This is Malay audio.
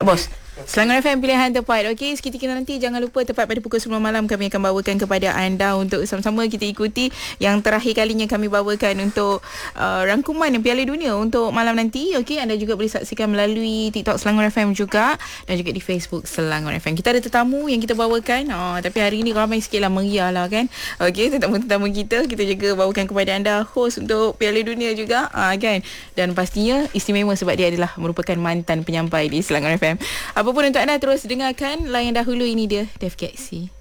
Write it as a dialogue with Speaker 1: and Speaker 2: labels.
Speaker 1: Bos, Selangor FM pilihan tepat. Okey, seketika nanti jangan lupa tepat pada pukul 10 malam kami akan bawakan kepada anda untuk sama-sama kita ikuti yang terakhir kalinya kami bawakan untuk rangkuman Piala Dunia untuk malam nanti. Okey, anda juga boleh saksikan melalui TikTok Selangor FM juga dan juga di Facebook Selangor FM. Kita ada tetamu yang kita bawakan. Tapi hari ni ramai sikitlah, meriah lah kan. Okey, tetamu-tetamu kita juga bawakan kepada anda host untuk Piala Dunia juga kan. Dan pastinya istimewa sebab dia adalah merupakan mantan penyampai di Selangor FM. Apapun untuk anda terus dengarkan. Layan dahulu, ini dia Dev Galaxy.